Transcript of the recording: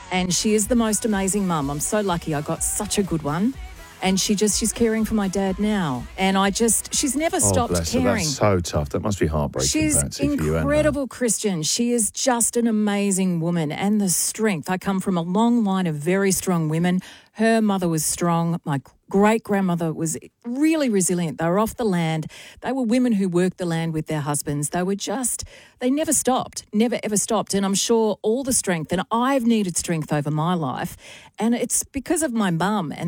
And she is the most amazing mum. I'm so lucky I got such a good one. And she's caring for my dad now. And she's never stopped bless her. caring. That's so tough. That must be heartbreaking. She's Patsy, for you, incredible, Christian. She is just an amazing woman, and the strength. I come from a long line of very strong women. Her mother was strong. My great-grandmother was really resilient. They were off the land. They were women who worked the land with their husbands. They never stopped, never ever stopped. And I'm sure all the strength, and I've needed strength over my life, and it's because of my mum. And